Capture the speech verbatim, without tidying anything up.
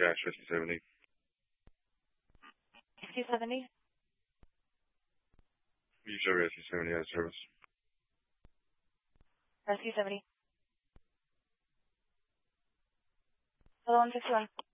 Cash fifty seventy. fifty seventy? You show rescue seventy out of service. Rescue seventy. Hello, one sixty-one.